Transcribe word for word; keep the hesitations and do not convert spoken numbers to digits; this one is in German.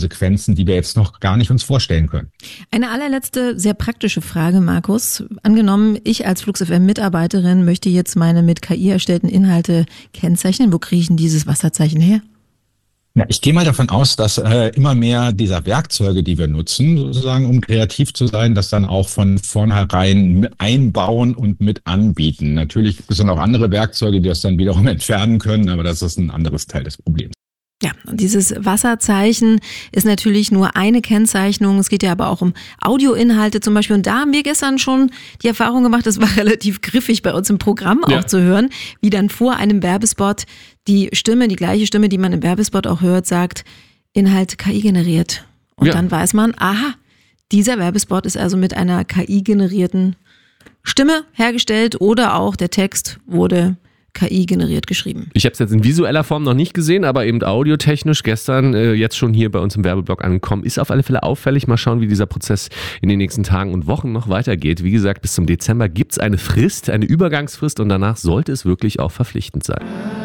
Konsequenzen, die wir jetzt noch gar nicht uns vorstellen können. Eine allerletzte, sehr praktische Frage, Markus. Angenommen, ich als Flux F M-Mitarbeiterin möchte jetzt meine mit K I erstellten Inhalte kennzeichnen. Wo kriege ich denn dieses Wasserzeichen her? Ja, ich gehe mal davon aus, dass äh, immer mehr dieser Werkzeuge, die wir nutzen, sozusagen, um kreativ zu sein, das dann auch von vornherein mit einbauen und mit anbieten. Natürlich gibt es dann auch andere Werkzeuge, die das dann wiederum entfernen können, aber das ist ein anderes Teil des Problems. Ja, und dieses Wasserzeichen ist natürlich nur eine Kennzeichnung. Es geht ja aber auch um Audioinhalte zum Beispiel. Und da haben wir gestern schon die Erfahrung gemacht, es war relativ griffig bei uns im Programm auch ja. zu hören, wie dann vor einem Werbespot die Stimme, die gleiche Stimme, die man im Werbespot auch hört, sagt, Inhalt K I generiert. Und ja. dann weiß man, aha, dieser Werbespot ist also mit einer K I-generierten Stimme hergestellt oder auch der Text wurde K I generiert geschrieben. Ich habe es jetzt in visueller Form noch nicht gesehen, aber eben audiotechnisch gestern äh, jetzt schon hier bei uns im Werbeblock angekommen. Ist auf alle Fälle auffällig. Mal schauen, wie dieser Prozess in den nächsten Tagen und Wochen noch weitergeht. Wie gesagt, bis zum Dezember gibt es eine Frist, eine Übergangsfrist und danach sollte es wirklich auch verpflichtend sein.